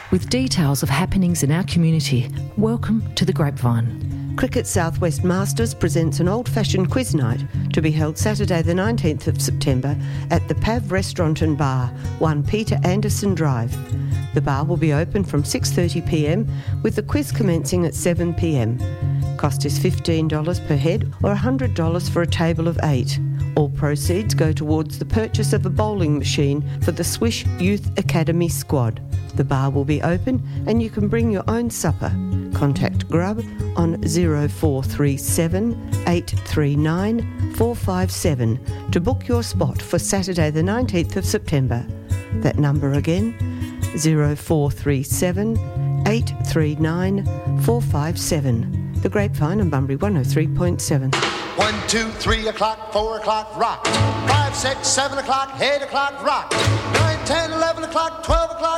with details of happenings in our community. Welcome to The Grapevine. Cricket Southwest Masters presents an old-fashioned quiz night to be held Saturday the 19th of September at the Pav Restaurant and Bar, 1 Peter Anderson Drive. The bar will be open from 6:30pm with the quiz commencing at 7pm. Cost is $15 per head or $100 for a table of 8. All proceeds go towards the purchase of a bowling machine for the Swish Youth Academy squad. The bar will be open and you can bring your own supper. Contact Grub on 0437 839 457 to book your spot for Saturday the 19th of September. That number again, 0437 839 457. The Grapevine on Bunbury 103.7. 1, 2, 3 o'clock, 4 o'clock, rock. 5, 6, 7 o'clock, 8 o'clock, rock. 9, 10, 11 o'clock, 12 o'clock.